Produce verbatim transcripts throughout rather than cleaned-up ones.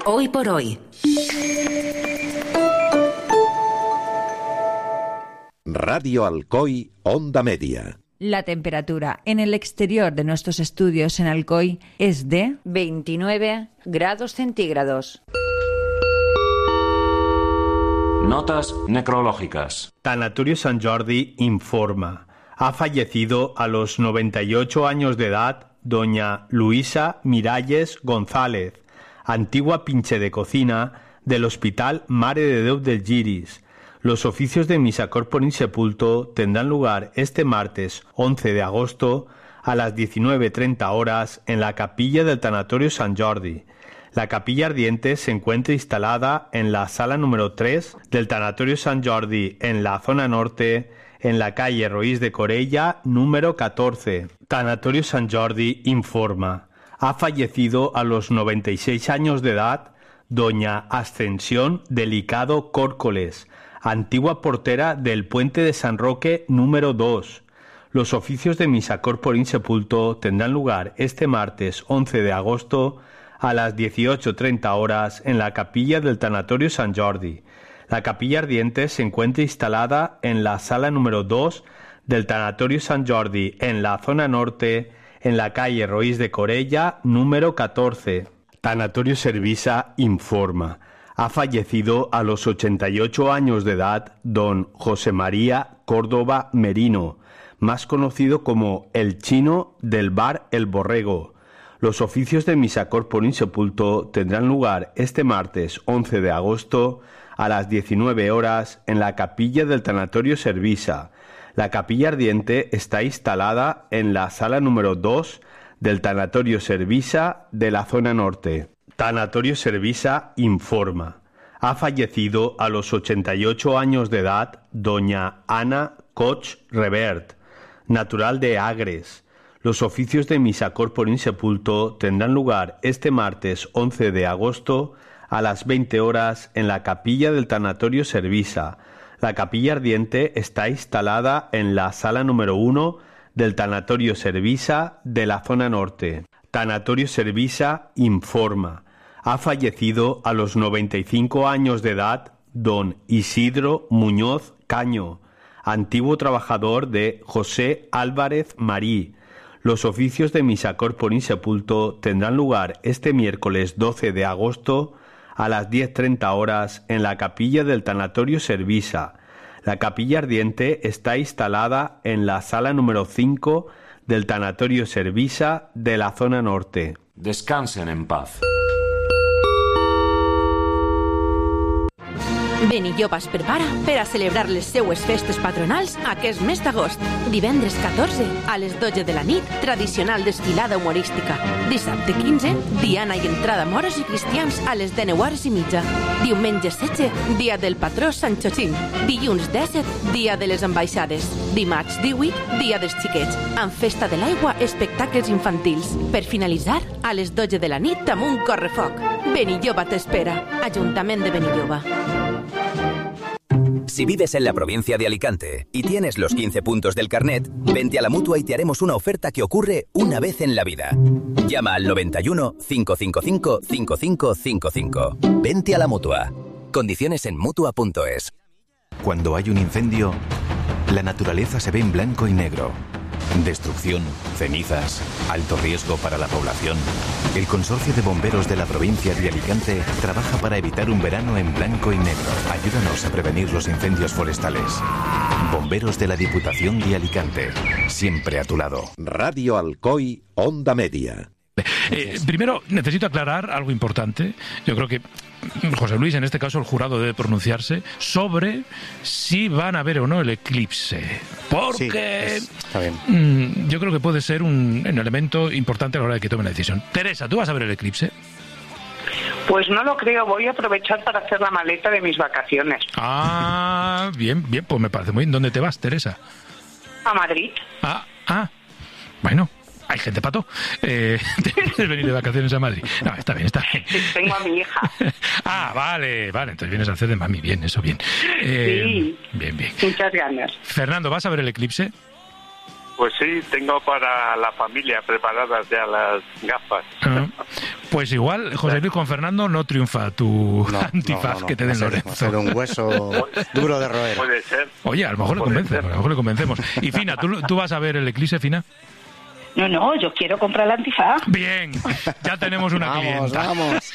Hoy por hoy. Radio Alcoy, Onda Media. La temperatura en el exterior de nuestros estudios en Alcoy es de veintinueve grados centígrados. Notas necrológicas. Tanatorio Sant Jordi informa. Ha fallecido a los noventa y ocho años de edad doña Luisa Miralles González, antigua pinche de cocina del Hospital Mare de Déu del Giris. Los oficios de misa corpore insepulto tendrán lugar este martes once de agosto a las diecinueve treinta horas en la capilla del Tanatorio Sant Jordi. La capilla ardiente se encuentra instalada en la sala número tres del Tanatorio Sant Jordi, en la zona norte, en la calle Roís de Corella, número catorce. Tanatorio Sant Jordi informa. Ha fallecido a los noventa y seis años de edad doña Ascensión Delicado Córcoles, antigua portera del Puente de San Roque número dos. Los oficios de misa corpore insepulto tendrán lugar este martes once de agosto a las dieciocho treinta horas en la capilla del Tanatorio Sant Jordi. La capilla ardiente se encuentra instalada en la sala número dos del Tanatorio Sant Jordi, en la zona norte, en la calle Roís de Corella, número catorce. Tanatorio Servisa informa. Ha fallecido a los ochenta y ocho años de edad don José María Córdoba Merino, más conocido como el Chino del bar El Borrego. Los oficios de misa corpore insepulto tendrán lugar este martes once de agosto a las diecinueve horas en la capilla del Tanatorio Servisa. La capilla ardiente está instalada en la sala número dos del Tanatorio Servisa de la zona norte. Tanatorio Servisa informa. Ha fallecido a los ochenta y ocho años de edad doña Ana Coch Revert, natural de Agres. Los oficios de misa corpore insepulto tendrán lugar este martes once de agosto a las veinte horas en la capilla del Tanatorio Servisa. La capilla ardiente está instalada en la sala número uno del Tanatorio Servisa de la zona norte. Tanatorio Servisa informa. Ha fallecido a los noventa y cinco años de edad don Isidro Muñoz Caño, antiguo trabajador de José Álvarez Marí. Los oficios de misa corpore insepulto tendrán lugar este miércoles doce de agosto a las diez treinta horas en la capilla del Tanatorio Servisa. La capilla ardiente está instalada en la sala número cinco del Tanatorio Servisa de la zona norte. Descansen en paz. Benilloba es prepara per a celebrar les seues festes patronals aquest mes d'agost. Divendres catorze, a les dotze de la nit, tradicional desfilada humorística. Dissabte quinze, diana i entrada moros i cristians a les deu hores i mitja. Diumenge setze, dia del patró Sant Xochín. Dilluns disset, dia de les ambaixades. Dimarts divuit, dia dels xiquets. Amb festa de l'aigua, espectacles infantils. Per finalitzar, a les dotze de la nit, amb un correfoc. Benilloba t'espera. Ajuntament de Benilloba. Si vives en la provincia de Alicante y tienes los quince puntos del carnet, vente a la Mutua y te haremos una oferta que ocurre una vez en la vida. Llama al noventa y uno, cinco cinco cinco, cinco cinco cinco cinco. Vente a la Mutua. Condiciones en Mutua punto es. Cuando hay un incendio, la naturaleza se ve en blanco y negro. Destrucción, cenizas, alto riesgo para la población. El Consorcio de Bomberos de la provincia de Alicante trabaja para evitar un verano en blanco y negro. Ayúdanos a prevenir los incendios forestales. Bomberos de la Diputación de Alicante, siempre a tu lado. Radio Alcoy, Onda Media. Eh, primero, necesito aclarar algo importante. Yo creo que José Luis, en este caso el jurado, debe pronunciarse sobre si van a ver o no el eclipse. Porque sí, está bien. Mmm, yo creo que puede ser un, un elemento importante a la hora de que tomen la decisión. Teresa, ¿tú vas a ver el eclipse? Pues no lo creo, voy a aprovechar para hacer la maleta de mis vacaciones. Ah, bien, bien, pues me parece muy bien. ¿Dónde te vas, Teresa? A Madrid. Ah, ah, bueno. Hay gente pato. Eh, ¿Te quieres venir de vacaciones a Madrid? No, está bien, está bien. Tengo a mi hija. Ah, vale, vale. Entonces vienes a hacer de mami. Bien, eso bien. Eh, sí. Bien, bien. Muchas ganas. Fernando, ¿vas a ver el eclipse? Pues Pues sí, tengo para la familia preparadas ya las gafas. Uh, pues igual, José Luis, con Fernando no triunfa tu no, antifaz no, no, que te den no, Lorenzo. Va a ser un hueso duro de roer. Puede ser. Oye, a lo mejor le convence, a lo mejor le convencemos. Y Fina, ¿tú, ¿tú vas a ver el eclipse, Fina? No, no, yo quiero comprar la antifaz. Bien, ya tenemos una vamos, clienta. Vamos,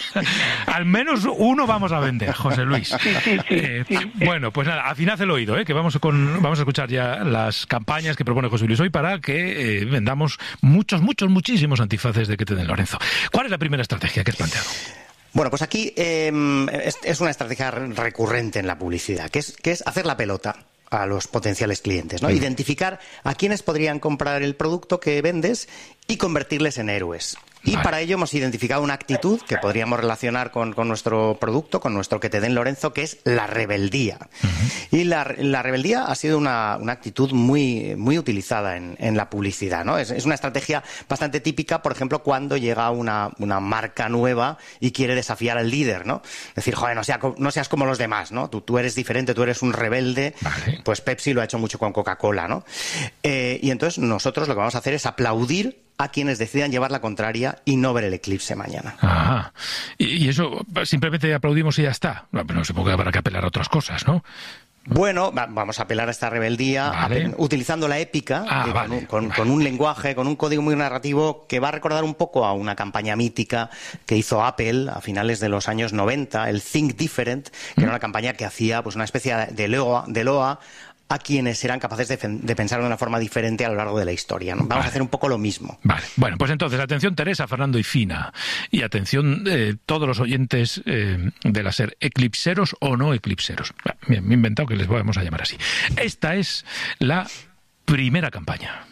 Al menos uno vamos a vender, José Luis. Sí, sí, sí, eh, sí, sí. Bueno, pues nada, afinad el oído, ¿eh? que vamos, con, vamos a escuchar ya las campañas que propone José Luis hoy para que eh, vendamos muchos, muchos, muchísimos antifaces de que te den Lorenzo. ¿Cuál es la primera estrategia que has planteado? Bueno, pues aquí eh, es, es una estrategia recurrente en la publicidad, que es, que es hacer la pelota a los potenciales clientes, ¿no? Mm. Identificar a quienes podrían comprar el producto que vendes y convertirles en héroes. Y vale. Para ello hemos identificado una actitud que podríamos relacionar con, con nuestro producto, con nuestro que te den Lorenzo, que es la rebeldía. Uh-huh. Y la, la rebeldía ha sido una, una actitud muy, muy utilizada en, en la publicidad, ¿no? Es, es una estrategia bastante típica, por ejemplo, cuando llega una, una marca nueva y quiere desafiar al líder, ¿no? Decir, joder, no, sea, no seas como los demás, ¿no? Tú, tú eres diferente, tú eres un rebelde. Vale. Pues Pepsi lo ha hecho mucho con Coca-Cola, ¿no? Eh, y entonces nosotros lo que vamos a hacer es aplaudir a quienes decidan llevar la contraria y no ver el eclipse mañana. Ajá. Y, y eso simplemente aplaudimos y ya está. No, pero supongo que habrá que apelar a otras cosas, ¿no? Bueno, va, vamos a apelar a esta rebeldía vale. a, utilizando la épica, ah, eh, vale, con, un, con, vale. con un lenguaje, con un código muy narrativo que va a recordar un poco a una campaña mítica que hizo Apple a finales de los años noventa, el Think Different, que ¿Mm? Era una campaña que hacía pues una especie de loa, de loa a quienes eran capaces de, de pensar de una forma diferente a lo largo de la historia, ¿no? Vamos vale. a hacer un poco lo mismo. Vale, bueno, pues entonces, atención Teresa, Fernando y Fina, y atención eh, todos los oyentes eh, de la SER, eclipseros o no eclipseros. Me he inventado que les vamos a llamar así. Esta es la primera campaña.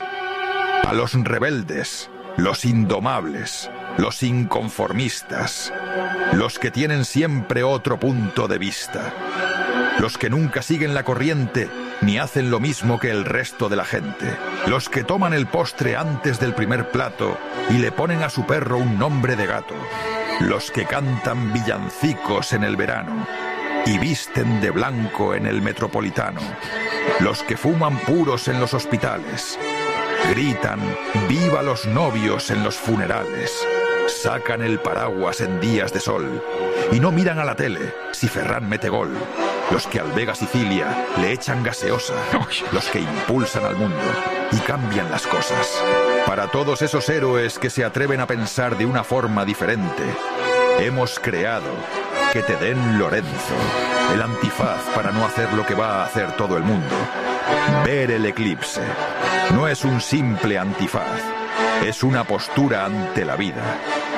A los rebeldes, los indomables, los inconformistas, los que tienen siempre otro punto de vista, los que nunca siguen la corriente ni hacen lo mismo que el resto de la gente, los que toman el postre antes del primer plato y le ponen a su perro un nombre de gato, los que cantan villancicos en el verano y visten de blanco en el Metropolitano, los que fuman puros en los hospitales, gritan ¡viva los novios en los funerales!, sacan el paraguas en días de sol y no miran a la tele si Ferran mete gol, los que al Vega Sicilia le echan gaseosa, los que impulsan al mundo y cambian las cosas. Para todos esos héroes que se atreven a pensar de una forma diferente, hemos creado que te den Lorenzo, el antifaz para no hacer lo que va a hacer todo el mundo. Ver el eclipse no es un simple antifaz, es una postura ante la vida.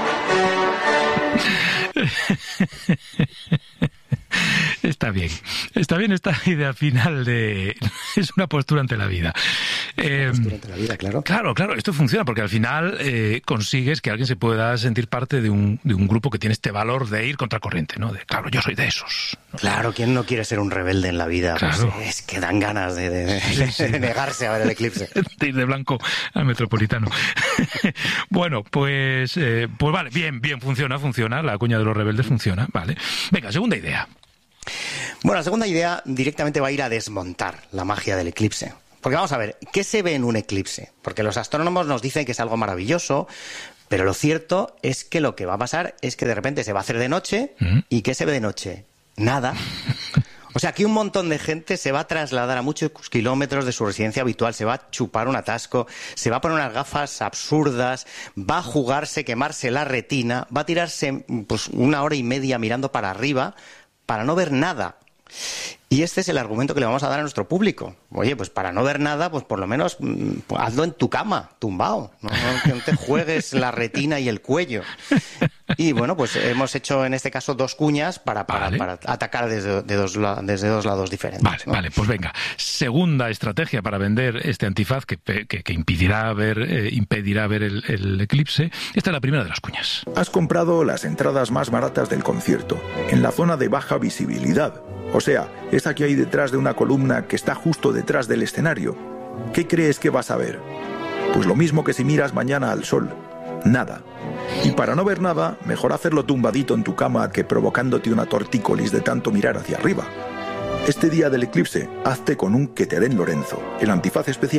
Está bien, está bien esta idea final de... es una postura ante la vida. Eh, postura ante la vida, claro. Claro, claro, esto funciona porque al final eh, consigues que alguien se pueda sentir parte de un, de un grupo que tiene este valor de ir contracorriente, ¿no? De, claro, yo soy de esos, ¿no? Claro, ¿quién no quiere ser un rebelde en la vida? Claro. Pues es que dan ganas de, de, de, sí, sí. de negarse a ver el eclipse. De ir de blanco al Metropolitano. Bueno, pues, eh, pues vale, bien, bien, funciona, funciona, la cuña de los rebeldes funciona, vale. Venga, segunda idea. Bueno, la segunda idea directamente va a ir a desmontar la magia del eclipse. Porque vamos a ver, ¿qué se ve en un eclipse? Porque los astrónomos nos dicen que es algo maravilloso, pero lo cierto es que lo que va a pasar es que de repente se va a hacer de noche, ¿Mm? ¿Y qué se ve de noche? Nada. O sea, aquí un montón de gente se va a trasladar a muchos kilómetros de su residencia habitual, se va a chupar un atasco, se va a poner unas gafas absurdas, va a jugarse, quemarse la retina, va a tirarse pues una hora y media mirando para arriba para no ver nada. Y este es el argumento que le vamos a dar a nuestro público. Oye, pues para no ver nada, pues por lo menos pues hazlo en tu cama, tumbado. No, no, que no te juegues la retina y el cuello. Y bueno, pues hemos hecho en este caso dos cuñas para, para, vale. para atacar desde, de dos, desde dos lados diferentes. Vale, ¿no? Vale, pues venga. Segunda estrategia para vender este antifaz que, que, que impedirá ver, eh, impedirá ver el, el eclipse. Esta es la primera de las cuñas. Has comprado las entradas más baratas del concierto, en la zona de baja visibilidad. O sea, esa que hay detrás de una columna que está justo detrás del escenario. ¿Qué crees que vas a ver? Pues lo mismo que si miras mañana al sol. Nada. Y para no ver nada, mejor hacerlo tumbadito en tu cama que provocándote una tortícolis de tanto mirar hacia arriba. Este día del eclipse, hazte con un que te den Lorenzo, el antifaz especial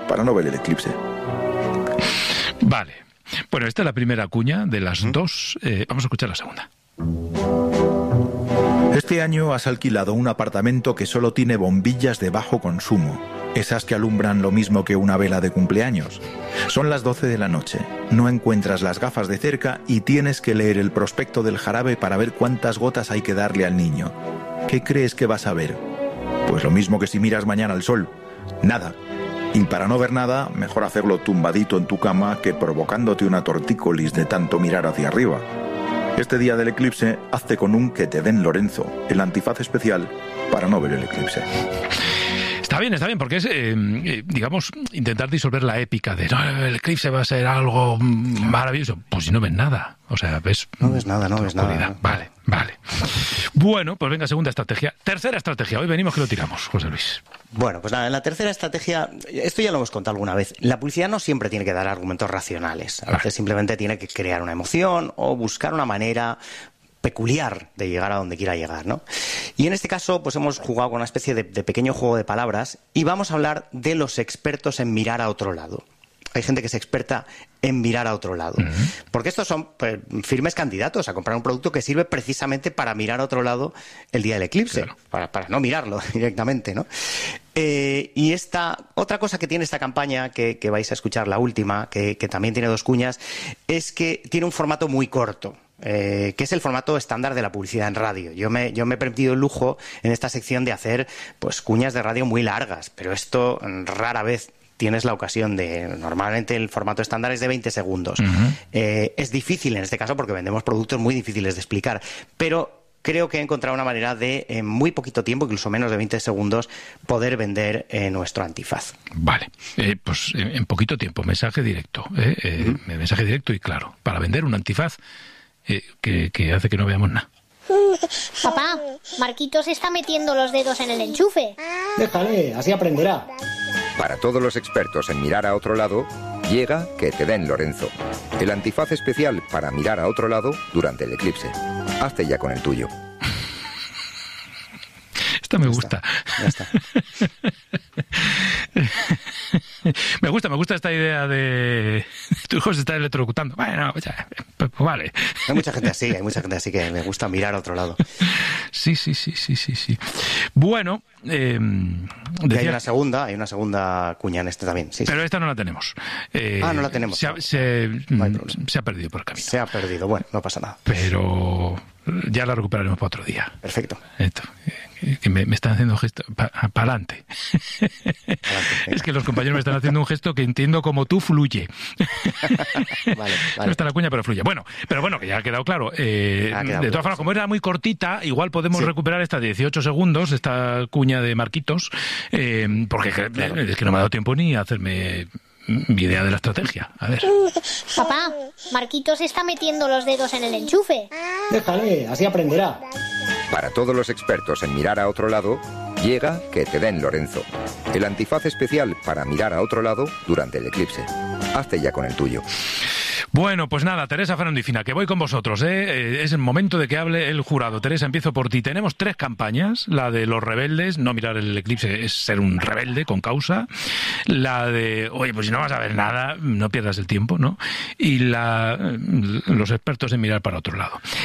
para no ver el eclipse. Vale. Bueno, esta es la primera cuña de las ¿Mm? dos. Eh, vamos a escuchar la segunda. Este año has alquilado un apartamento que solo tiene bombillas de bajo consumo, esas que alumbran lo mismo que una vela de cumpleaños. Son las doce de la noche, no encuentras las gafas de cerca y tienes que leer el prospecto del jarabe para ver cuántas gotas hay que darle al niño. ¿Qué crees que vas a ver? Pues lo mismo que si miras mañana al sol, nada. Y para no ver nada, mejor hacerlo tumbadito en tu cama que provocándote una tortícolis de tanto mirar hacia arriba. Este día del eclipse, hazte con un que te den Lorenzo, el antifaz especial para no ver el eclipse. Está bien, está bien, porque es, eh, eh, digamos, intentar disolver la épica de no, el eclipse va a ser algo maravilloso. Pues si no ves nada, o sea, ves... No ves nada, no ves nada. Vale, vale. Bueno, pues venga, segunda estrategia. Tercera estrategia, hoy venimos que lo tiramos, José Luis. Bueno, pues nada, en la tercera estrategia, esto ya lo hemos contado alguna vez, la publicidad no siempre tiene que dar argumentos racionales. A veces simplemente tiene que crear una emoción o buscar una manera peculiar de llegar a donde quiera llegar, ¿no? Y en este caso, pues hemos jugado con una especie de, de pequeño juego de palabras y vamos a hablar de los expertos en mirar a otro lado. Hay gente que es experta en mirar a otro lado. Uh-huh. Porque estos son pues, firmes candidatos a comprar un producto que sirve precisamente para mirar a otro lado el día del eclipse, claro. para, para no mirarlo directamente, ¿no? Eh, y esta otra cosa que tiene esta campaña, que, que vais a escuchar la última, que, que también tiene dos cuñas, es que tiene un formato muy corto. Eh, que es el formato estándar de la publicidad en radio. Yo me, yo me he permitido el lujo en esta sección de hacer pues cuñas de radio muy largas, pero esto rara vez tienes la ocasión de... Normalmente el formato estándar es de veinte segundos. Uh-huh. Eh, es difícil en este caso porque vendemos productos muy difíciles de explicar, pero creo que he encontrado una manera de, en muy poquito tiempo, incluso menos de veinte segundos, poder vender eh, nuestro antifaz. Vale, eh, pues en, en poquito tiempo, mensaje directo, eh, eh, uh-huh. mensaje directo y claro, para vender un antifaz eh, que, que hace que no veamos nada. Papá, Marquitos está metiendo los dedos en el enchufe. Déjale, así aprenderá. Para todos los expertos en mirar a otro lado, llega Que te den Lorenzo, el antifaz especial para mirar a otro lado durante el eclipse. Hazte ya con el tuyo. Esta me ya gusta. Está, ya está. Me gusta, me gusta esta idea de tu hijo se está electrocutando. Bueno, ya, pues vale. Hay mucha gente así, hay mucha gente así que me gusta mirar a otro lado. Sí, sí, sí, sí, sí, sí. Bueno, eh, decía... hay una segunda, hay una segunda cuña en este también. Sí, pero sí. Esta no la tenemos. Eh, ah, no la tenemos. Se ha, se, no se ha perdido por el camino. Se ha perdido, bueno, no pasa nada. Pero ya la recuperaremos para otro día. Perfecto. Esto, que me, me están haciendo gesto para pa adelante. Es que los compañeros me están haciendo un gesto que entiendo como tú fluye. Vale, vale. No está la cuña, pero fluye. Bueno, pero bueno, que ya ha quedado claro. Eh, ha quedado de todas formas, como era muy cortita, igual podemos sí. recuperar esta dieciocho segundos, esta cuña de Marquitos, eh, porque claro. es que no me ha dado tiempo ni a hacerme mi idea de la estrategia. A ver. Papá, Marquitos está metiendo los dedos en el enchufe. Déjale, así aprenderá. Para todos los expertos en mirar a otro lado, llega Que te den Lorenzo, el antifaz especial para mirar a otro lado durante el eclipse. Hazte ya con el tuyo. Bueno, pues nada, Teresa Ferrandicina, que voy con vosotros, ¿eh? Es el momento de que hable el jurado. Teresa, empiezo por ti. Tenemos tres campañas. La de los rebeldes, no mirar el eclipse es ser un rebelde con causa. La de, oye, pues si no vas a ver nada, no pierdas el tiempo, ¿no? Y la los expertos en mirar para otro lado.